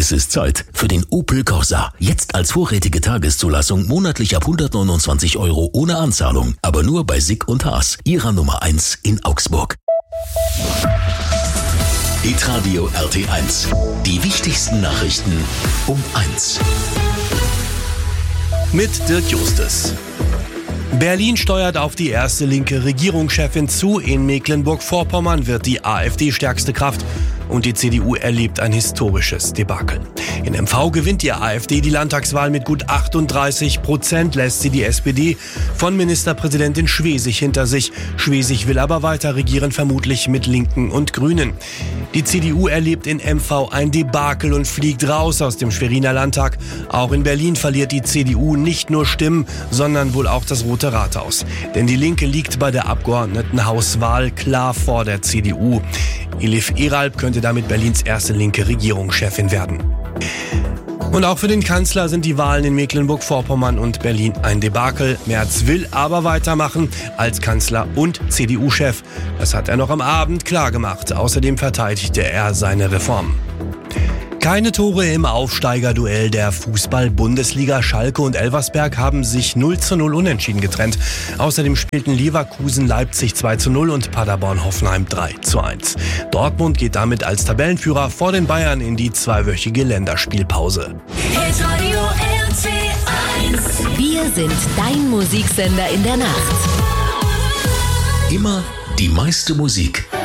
Es ist Zeit für den Opel Corsa. Jetzt als vorrätige Tageszulassung monatlich ab 129 € ohne Anzahlung. Aber nur bei Sick und Haas, Ihrer Nummer 1 in Augsburg. Hitradio RT1. Die wichtigsten Nachrichten um 1. Mit Dirk Justus. Berlin steuert auf die erste linke Regierungschefin zu. In Mecklenburg-Vorpommern wird die AfD stärkste Kraft und die CDU erlebt ein historisches Debakel. In MV gewinnt die AfD die Landtagswahl mit gut 38%, lässt sie die SPD von Ministerpräsidentin Schwesig hinter sich. Schwesig will aber weiter regieren, vermutlich mit Linken und Grünen. Die CDU erlebt in MV ein Debakel und fliegt raus aus dem Schweriner Landtag. Auch in Berlin verliert die CDU nicht nur Stimmen, sondern wohl auch das Rote Rathaus. Denn die Linke liegt bei der Abgeordnetenhauswahl klar vor der CDU. Elif Eralp könnte damit Berlins erste linke Regierungschefin werden. Und auch für den Kanzler sind die Wahlen in Mecklenburg-Vorpommern und Berlin ein Debakel. Merz will aber weitermachen als Kanzler und CDU-Chef. Das hat er noch am Abend klargemacht. Außerdem verteidigte er seine Reform. Keine Tore im Aufsteigerduell der Fußball-Bundesliga. Schalke und Elversberg haben sich 0:0 unentschieden getrennt. Außerdem spielten Leverkusen Leipzig 2:0 und Paderborn Hoffenheim 3:1. Dortmund geht damit als Tabellenführer vor den Bayern in die zweiwöchige Länderspielpause. Wir sind dein Musiksender in der Nacht. Immer die meiste Musik